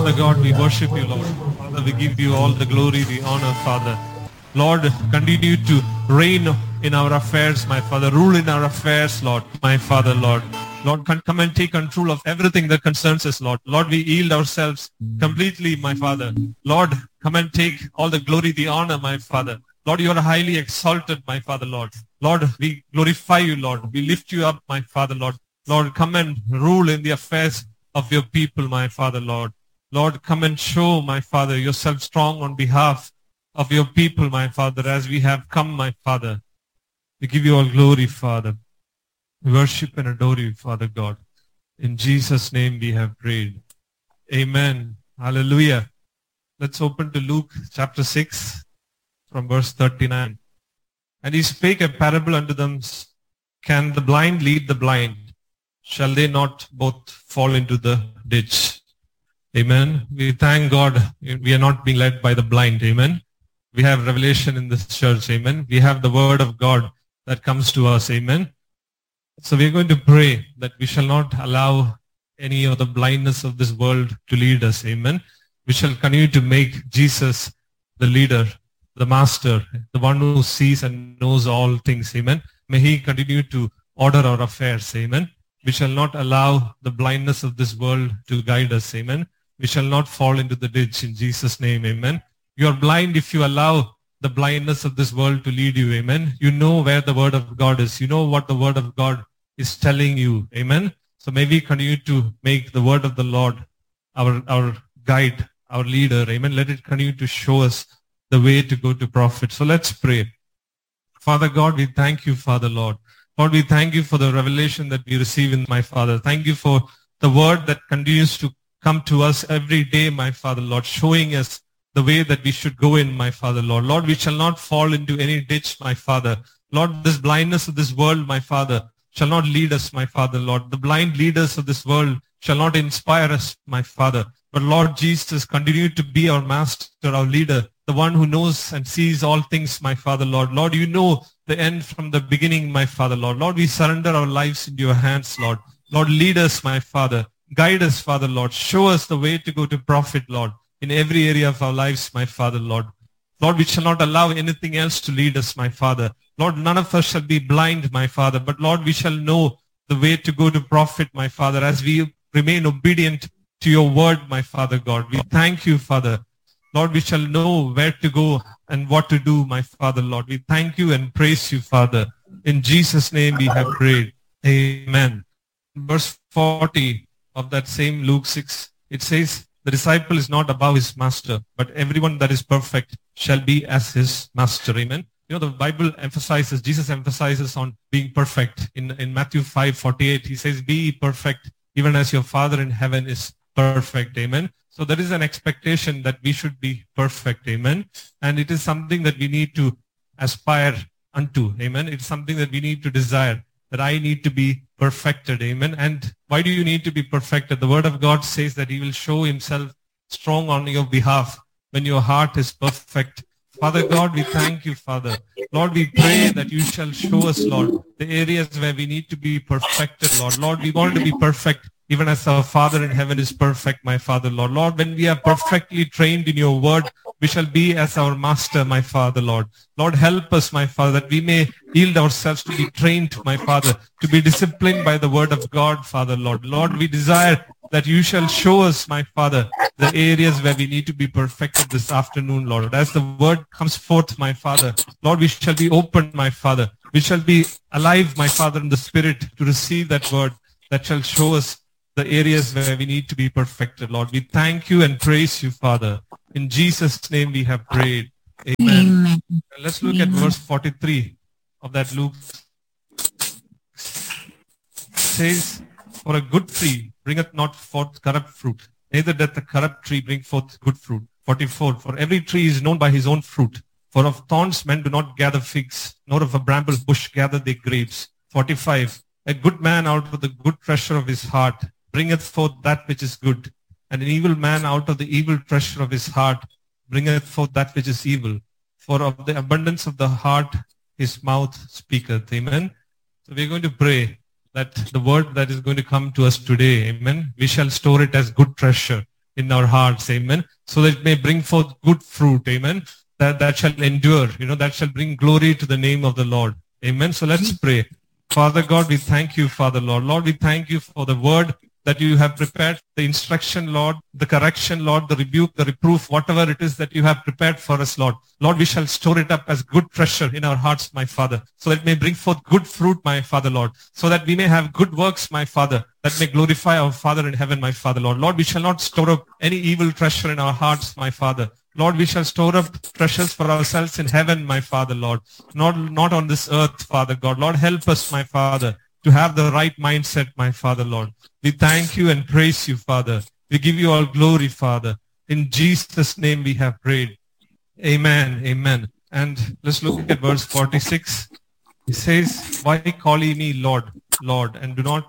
Father God, we worship you, Lord. Father, we give you all the glory, the honor, Father. Lord, continue to reign in our affairs, my Father. Rule in our affairs, Lord, my Father, Lord. Lord, come and take control of everything that concerns us, Lord. Lord, we yield ourselves completely, my Father. Lord, come and take all the glory, the honor, my Father. Lord, you are highly exalted, my Father, Lord. Lord, we glorify you, Lord. We lift you up, my Father, Lord. Lord, come and rule in the affairs of your people, my Father, Lord. Lord, come and show, my Father, yourself strong on behalf of your people, my Father, as we have come, my Father. We give you all glory, Father. We worship and adore you, Father God. In Jesus' name we have prayed. Amen. Hallelujah. Let's open to Luke chapter 6 from verse 39. And he spake a parable unto them, can the blind lead the blind? Shall they not both fall into the ditch? Amen. We thank God we are not being led by the blind. Amen. We have revelation in this church. Amen. We have the word of God that comes to us. Amen. So we are going to pray that we shall not allow any of the blindness of this world to lead us. Amen. We shall continue to make Jesus the leader, the master, the one who sees and knows all things. Amen. May he continue to order our affairs. Amen. We shall not allow the blindness of this world to guide us. Amen. We shall not fall into the ditch in Jesus' name. Amen. You are blind if you allow the blindness of this world to lead you. Amen. You know where the word of God is. You know what the word of God is telling you. Amen. So may we continue to make the word of the Lord our guide, our leader. Amen. Let it continue to show us the way to go to profit. So let's pray. Father God, we thank you, Father Lord. Lord, we thank you for the revelation that we receive in my Father. Thank you for the word that continues to come to us every day, my Father Lord, showing us the way that we should go in, my Father Lord. Lord, we shall not fall into any ditch, my Father. Lord, this blindness of this world, my Father, shall not lead us, my Father Lord. The blind leaders of this world shall not inspire us, my Father. But Lord Jesus, continue to be our master, our leader, the one who knows and sees all things, my Father Lord. Lord, you know the end from the beginning, my Father Lord. Lord, we surrender our lives into your hands, Lord. Lord, lead us, my Father. Guide us, Father Lord. Show us the way to go to profit, Lord, in every area of our lives, my Father Lord. Lord, we shall not allow anything else to lead us, my Father. Lord, none of us shall be blind, my Father, but Lord, we shall know the way to go to profit, my Father, as we remain obedient to your word, my Father God. We thank you, Father. Lord, we shall know where to go and what to do, my Father, Lord. We thank you and praise you, Father. In Jesus' name we have prayed. Amen. Verse 40 of that same Luke 6, it says, the disciple is not above his master, but everyone that is perfect shall be as his master. Amen. You know, the Bible emphasizes, Jesus emphasizes on being perfect. In Matthew 5:48, he says, be perfect, even as your Father in heaven is perfect. Amen. So there is an expectation that we should be perfect. Amen. And it is something that we need to aspire unto. Amen. It's something that we need to desire, that I need to be perfected. Amen. And why do you need to be perfected? The word of God says that he will show himself strong on your behalf when your heart is perfect. Father God, we thank you, Father. Lord, we pray that you shall show us, Lord, the areas where we need to be perfected, Lord. Lord, we want to be perfect even as our Father in heaven is perfect, my Father, Lord. Lord, when we are perfectly trained in your word, we shall be as our master, my Father, Lord. Lord, help us, my Father, that we may yield ourselves to be trained, my Father, to be disciplined by the word of God, Father, Lord. Lord, we desire that you shall show us, my Father, the areas where we need to be perfected this afternoon, Lord. As the word comes forth, my Father, Lord, we shall be open, my Father. We shall be alive, my Father, in the Spirit to receive that word that shall show us the areas where we need to be perfected, Lord. We thank you and praise you, Father. In Jesus' name we have prayed. Amen. Amen. Let's look at verse 43 of that Luke. It says, for a good tree bringeth not forth corrupt fruit, neither doth the corrupt tree bring forth good fruit. 44, for every tree is known by his own fruit. For of thorns men do not gather figs, nor of a bramble bush gather they grapes. 45, a good man out of the good treasure of his heart bringeth forth that which is good, and an evil man out of the evil treasure of his heart bringeth forth that which is evil. For of the abundance of the heart his mouth speaketh. Amen. So we're going to pray that the word that is going to come to us today, amen, we shall store it as good treasure. in our hearts, amen, so that it may bring forth good fruit, amen, that shall endure, that shall bring glory to the name of the Lord, amen. So let's pray. Father God, we thank you, Father Lord. Lord, we thank you for the word that you have prepared, the instruction, Lord, the correction, Lord, the rebuke, the reproof, whatever it is that you have prepared for us, Lord. Lord, we shall store it up as good treasure in our hearts, my Father, so that it may bring forth good fruit, my Father, Lord, so that we may have good works, my Father, that may glorify our Father in heaven, my Father, Lord. Lord, we shall not store up any evil treasure in our hearts, my Father. Lord, we shall store up treasures for ourselves in heaven, my Father, Lord, not on this earth, Father God. Lord, help us, my Father, to have the right mindset, my Father, Lord. We thank you and praise you, Father. We give you all glory, Father. In Jesus' name we have prayed. Amen. Amen. And let's look at verse 46. It says, why call ye me Lord, Lord, and do not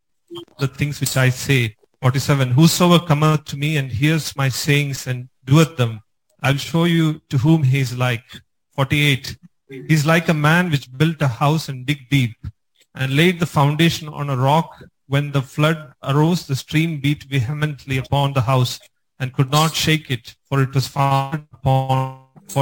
the things which I say? 47. Whosoever cometh to me and hears my sayings and doeth them, I'll show you to whom he is like. 48. He is like a man which built a house and dig deep, and laid the foundation on a rock. When the flood arose, the stream beat vehemently upon the house and could not shake it, for it was founded upon.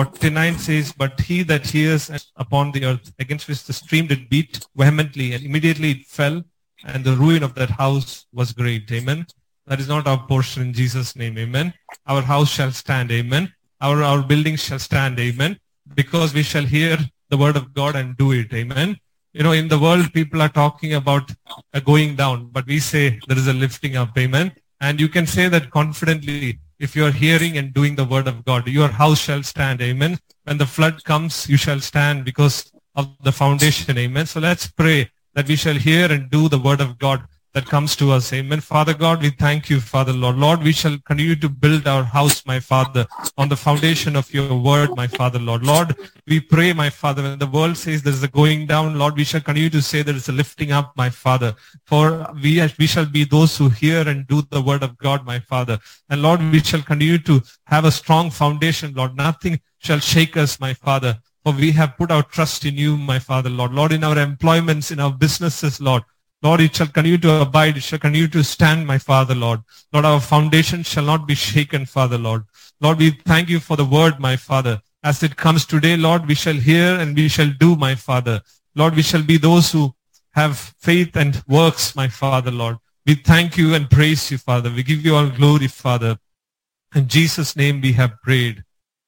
49 says, but he that hears upon the earth, against which the stream did beat vehemently, and immediately it fell, and the ruin of that house was great. Amen. That is not our portion in Jesus' name. Amen. Our house shall stand. Amen. Our building shall stand. Amen. Because we shall hear the word of God and do it. Amen. In the world, people are talking about a going down, but we say there is a lifting up. Amen. And you can say that confidently if you are hearing and doing the word of God. Your house shall stand. Amen. When the flood comes, you shall stand because of the foundation. Amen. So let's pray that we shall hear and do the word of God that comes to us. Amen. Father God, we thank you, Father Lord. Lord, we shall continue to build our house, my Father, on the foundation of your word, my Father Lord. Lord, we pray, my Father, when the world says there is a going down, Lord, we shall continue to say there is a lifting up, my Father. For we shall be those who hear and do the word of God, my Father. And Lord, we shall continue to have a strong foundation, Lord. Nothing shall shake us, my Father. For we have put our trust in you, my Father, Lord. Lord, in our employments, in our businesses, Lord. Lord, it shall continue to abide. It shall continue to stand, my Father, Lord. Lord, our foundation shall not be shaken, Father, Lord. Lord, we thank you for the word, my Father. As it comes today, Lord, we shall hear and we shall do, my Father. Lord, we shall be those who have faith and works, my Father, Lord. We thank you and praise you, Father. We give you all glory, Father. In Jesus' name we have prayed.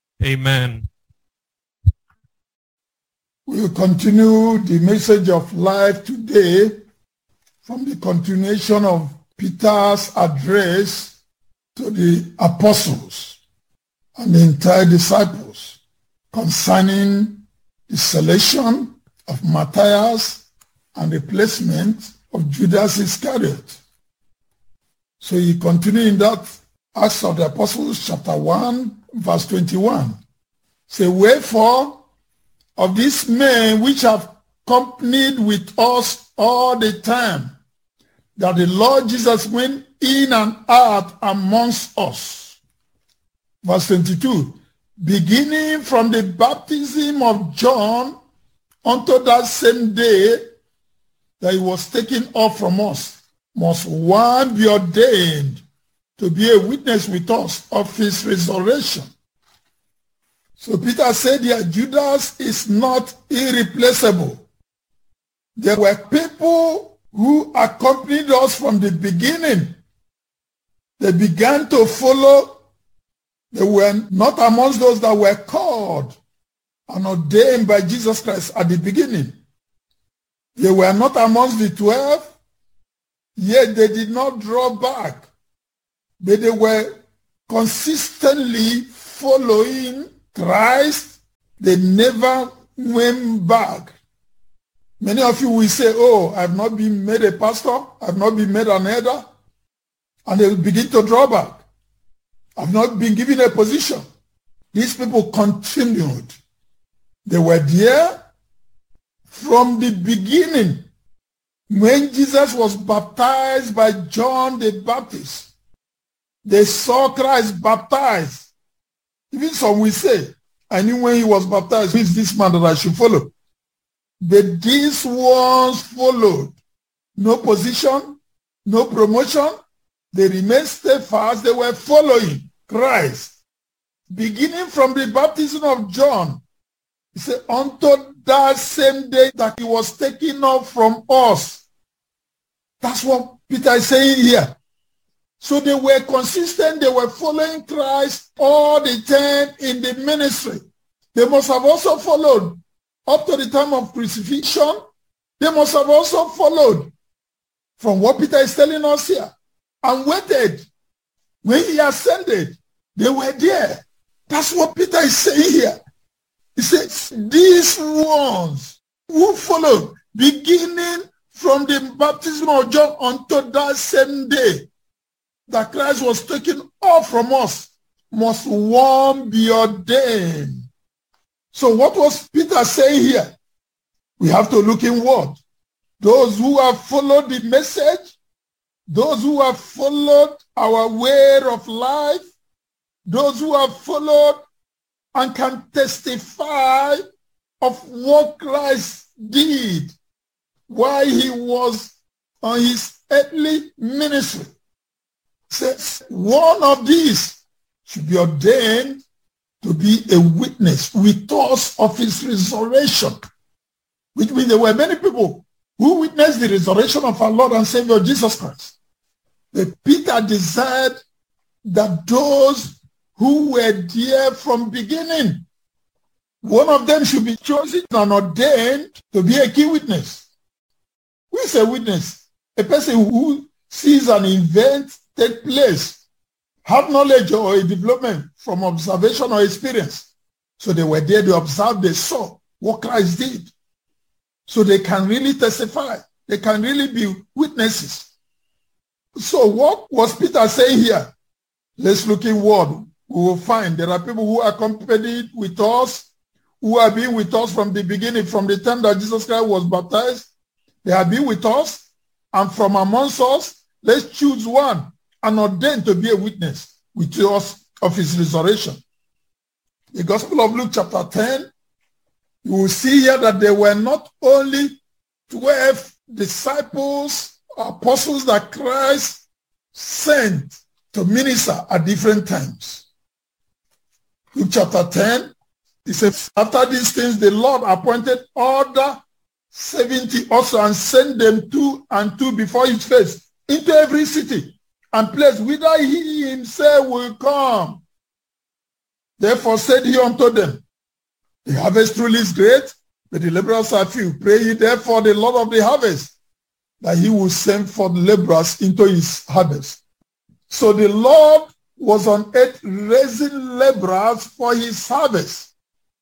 Amen. We will continue the message of life today from the continuation of Peter's address to the apostles and the entire disciples concerning the selection of Matthias and the placement of Judas Iscariot. So he continued in that Acts of the Apostles chapter 1 verse 21. Say, wherefore of these men which have companied with us all the time that the Lord Jesus went in and out amongst us. Verse 22, beginning from the baptism of John unto that same day that he was taken up from us, must one be ordained to be a witness with us of his resurrection. So Peter said here, Judas is not irreplaceable. There were people who accompanied us from the beginning. They began to follow. They were not amongst those that were called and ordained by Jesus Christ at the beginning. They were not amongst the 12, yet they did not draw back. But they were consistently following Christ. They never went back. Many of you will say, oh, I've not been made a pastor, I've not been made an elder, and they will begin to draw back. I've not been given a position. These people continued. They were there from the beginning. When Jesus was baptized by John the Baptist, they saw Christ baptized. Even some will say, I knew when he was baptized, who is this man that I should follow? But these ones followed. No position, no promotion, They remained steadfast. They were following Christ. Beginning from the baptism of John, he said, unto that same day that he was taken up from us. That's what Peter is saying here. So they were consistent. They were following Christ all the time in the ministry. They must have also followed up to the time of crucifixion. They must have also followed from what Peter is telling us here and waited. When he ascended, they were there. That's what Peter is saying here. He says, these ones who followed, beginning from the baptism of John until that same day that Christ was taken off from us, must one be ordained. So what was Peter saying here? We have to look inward. Those who have followed the message, those who have followed our way of life, those who have followed and can testify of what Christ did while he was on his earthly ministry. Says one of these should be ordained to be a witness with us of his resurrection. Which means there were many people who witnessed the resurrection of our Lord and Savior Jesus Christ. But Peter desired that those who were there from beginning, one of them should be chosen and ordained to be a key witness. Who is a witness? A person who sees an event take place, have knowledge or a development from observation or experience. So they were there, they observed, they saw what Christ did. So they can really testify. They can really be witnesses. So what was Peter saying here? Let's look inward. We will find there are people who accompanied with us, who have been with us from the beginning, from the time that Jesus Christ was baptized. They have been with us, and from amongst us, let's choose one and ordain to be a witness with us of his resurrection. The Gospel of Luke chapter 10, you will see here that there were not only 12 disciples, apostles that Christ sent to minister at different times. Luke chapter 10, it says, after these things, the Lord appointed other 70 also and sent them 2 and 2 before his face into every city and place whither he himself will come. Therefore said he unto them, the harvest truly is great, but the laborers are few. Pray ye therefore the Lord of the harvest, that he will send forth laborers into his harvest. So the Lord was on earth raising laborers for his harvest.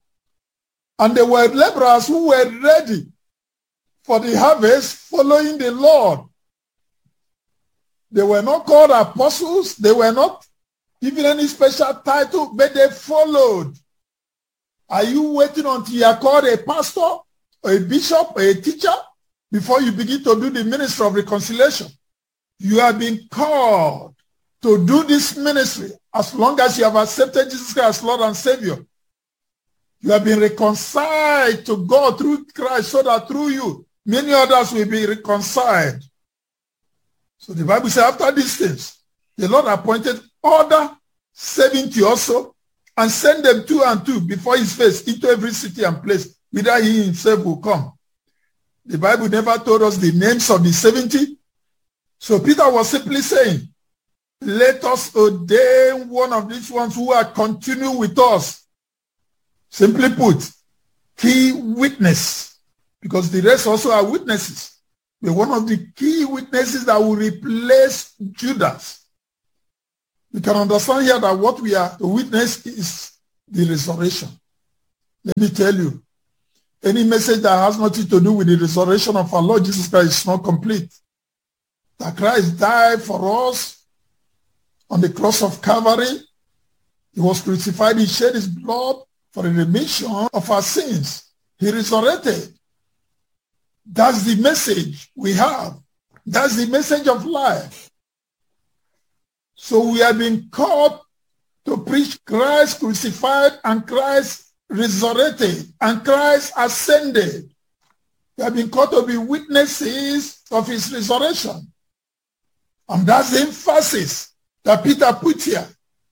And there were laborers who were ready for the harvest following the Lord. They were not called apostles. They were not given any special title, but they followed. Are you waiting until you are called a pastor or a bishop or a teacher before you begin to do the ministry of reconciliation? You have been called to do this ministry as long as you have accepted Jesus Christ as Lord and Savior. You have been reconciled to God through Christ so that through you, many others will be reconciled. So the Bible says after these things, the Lord appointed other 70 also and sent them 2 and 2 before his face into every city and place whither he himself will come. The Bible never told us the names of the 70. So Peter was simply saying, let us ordain one of these ones who are continuing with us. Simply put, key witness, because the rest also are witnesses. But one of the key witnesses that will replace Judas. We can understand here that what we are to witness is the resurrection. Let me tell you, any message that has nothing to do with the resurrection of our Lord Jesus Christ is not complete. That Christ died for us on the cross of Calvary. He was crucified. He shed his blood for the remission of our sins. He resurrected. That's the message we have. That's the message of life. So we have been called to preach Christ crucified and Christ resurrected and Christ ascended. We have been called to be witnesses of his resurrection. And that's the emphasis that Peter put here.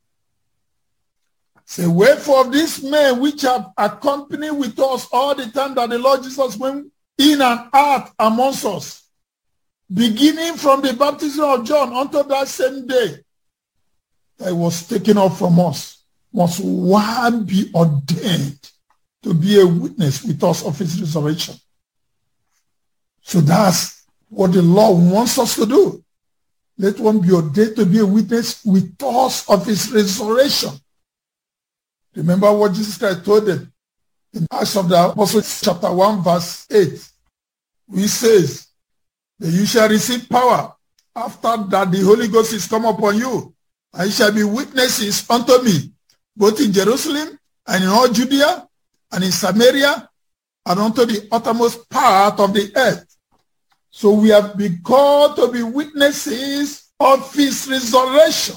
Say, wherefore these men which have accompanied with us all the time that the Lord Jesus went in and out amongst us, beginning from the baptism of John until that same day that he was taken up from us, must one be ordained to be a witness with us of his resurrection. So that's what the Lord wants us to do. Let one be ordained to be a witness with us of his resurrection. Remember what Jesus Christ told them in Acts of the Apostles chapter 1 verse 8. He says that you shall receive power after that the Holy Ghost is come upon you, and you shall be witnesses unto me, both in Jerusalem and in all Judea and in Samaria and unto the uttermost part of the earth. So we have been called to be witnesses of his resurrection.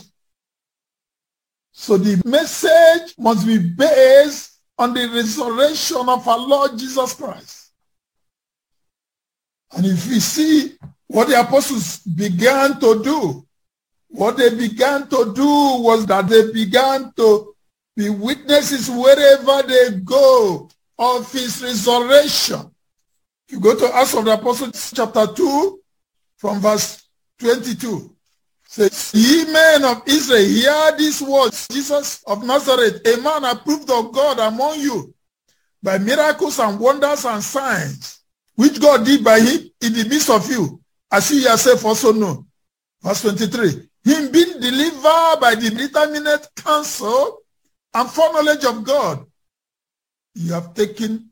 So the message must be based on the resurrection of our Lord Jesus Christ. And if we see what the apostles began to do, what they began to do was that they began to be witnesses wherever they go of his resurrection. If you go to Acts of the Apostles chapter 2 from verse 22. Says, ye men of Israel, hear these words, Jesus of Nazareth, a man approved of God among you by miracles and wonders and signs, which God did by him in the midst of you, as you yourself also know. Verse 23, him being delivered by the determinate counsel and foreknowledge of God, you have taken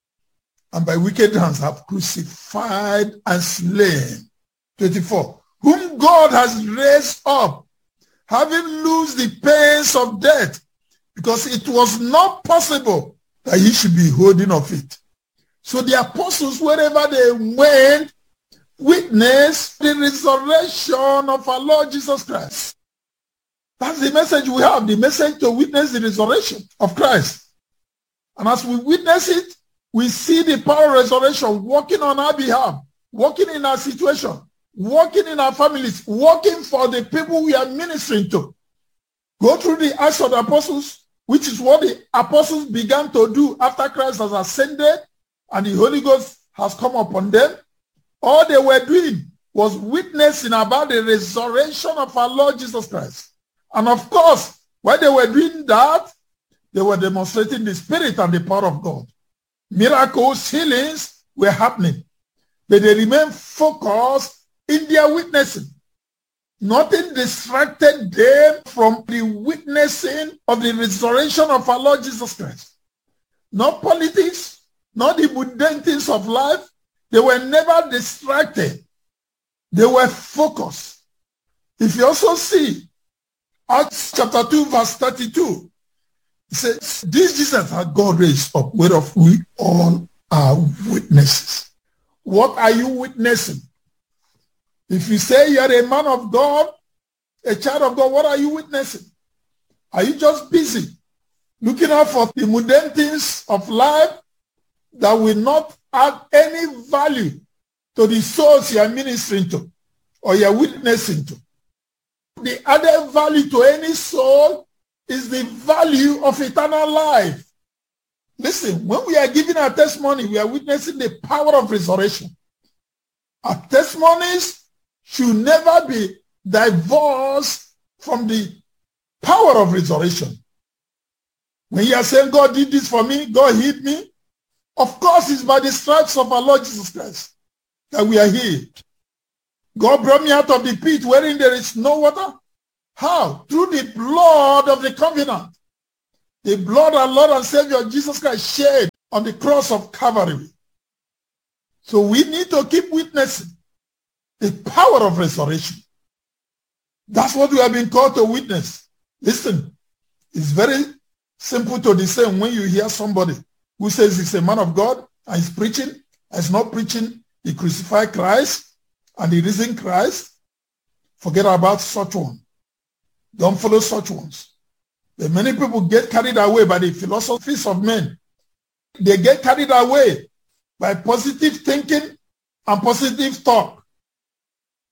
and by wicked hands have crucified and slain. 24. Whom God has raised up, having loosed the pains of death, because it was not possible that he should be holding of it. So the apostles, wherever they went, witnessed the resurrection of our Lord Jesus Christ. That's the message we have, the message to witness the resurrection of Christ. And as we witness it, we see the power of resurrection working on our behalf, working in our situation, working in our families, working for the people we are ministering to. Go through the Acts of the Apostles, which is what the apostles began to do after Christ has ascended and the Holy Ghost has come upon them. All they were doing was witnessing about the resurrection of our Lord Jesus Christ. And of course, while they were doing that, they were demonstrating the Spirit and the power of God. Miracles, healings were happening. But they remained focused in their witnessing. Nothing distracted them from the witnessing of the resurrection of our Lord Jesus Christ. Not politics, not the mundane things of life. They were never distracted. They were focused. If you also see Acts chapter 2 verse 32, it says, this Jesus had God raised up, whereof we all are witnesses. What are you witnessing? If you say you're a man of God, a child of God, what are you witnessing? Are you just busy looking out for the mundane things of life that will not add any value to the souls you are ministering to or you are witnessing to? The added value to any soul is the value of eternal life. Listen, when we are giving our testimony, we are witnessing the power of resurrection. Our testimonies should never be divorced from the power of resurrection. When you are saying, God did this for me, God healed me, of course it's by the stripes of our Lord Jesus Christ that we are healed. God brought me out of the pit wherein there is no water. How? Through the blood of the covenant. The blood of our Lord and Savior Jesus Christ shed on the cross of Calvary. So we need to keep witnessing the power of resurrection. That's what we have been called to witness. Listen, it's very simple to discern when you hear somebody who says he's a man of God and he's preaching, and he's not preaching the crucified Christ and the risen Christ. Forget about such one. Don't follow such ones. But many people get carried away by the philosophies of men. They get carried away by positive thinking and positive talk.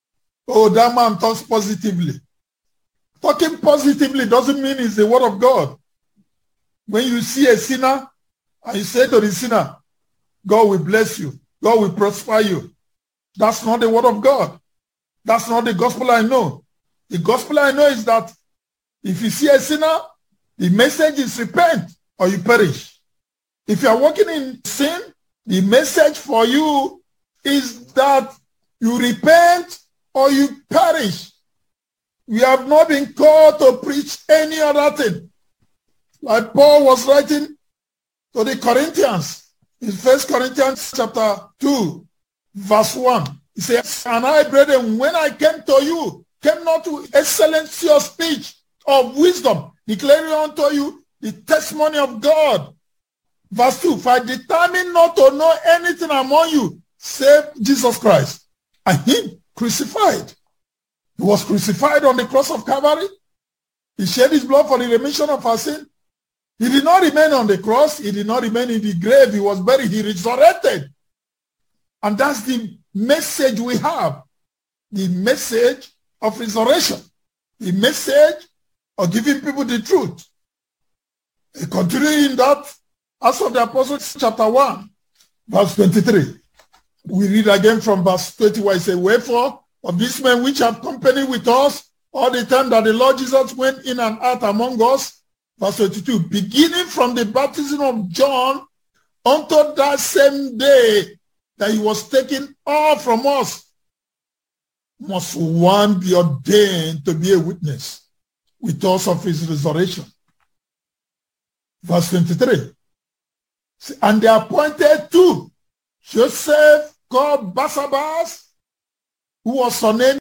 Oh, that man talks positively. Talking positively doesn't mean it's the word of God. When you see a sinner and you say to the sinner, God will bless you, God will prosper you, that's not the word of God. That's not the gospel I know. The gospel I know is that if you see a sinner, the message is repent or you perish. If you are walking in sin, the message for you is that you repent or you perish. We have not been called to preach any other thing. Like Paul was writing to the Corinthians in 1 Corinthians chapter 2, verse 1. He says, and I, brethren, when I came to you, came not to excellency of speech, of wisdom, declaring unto you the testimony of God. Verse 2, for I determined not to know anything among you, save Jesus Christ, and him crucified. He was crucified on the cross of Calvary. He shed his blood for the remission of our sin. He did not remain on the cross. He did not remain in the grave. He was buried. He resurrected. And that's the message we have. The message of resurrection. The message of giving people the truth. Continuing that, Acts of the Apostles chapter 1, verse 23. We read again from verse 21. It says, wherefore, of these men which have company with us all the time that the Lord Jesus went in and out among us, verse 22, beginning from the baptism of John unto that same day that he was taken off from us, must one be ordained to be a witness with us of his resurrection. Verse 23. And they appointed two, Joseph called Barsabbas, who was surnamed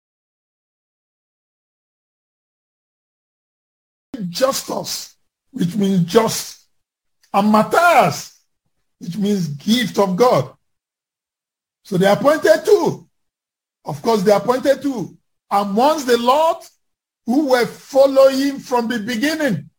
Justus, which means just, and Matthias, which means gift of God. So they appointed two. Of course, they appointed two amongst the Lord who were following him from the beginning.